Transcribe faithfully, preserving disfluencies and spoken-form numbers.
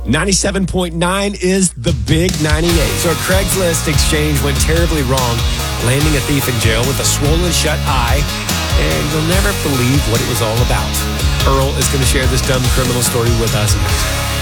ninety-seven point nine is the Big ninety-eight. So a Craigslist exchange went terribly wrong, landing a thief in jail with a swollen shut eye, and you'll never believe what it was all about. Earl is going to share this dumb criminal story with us next.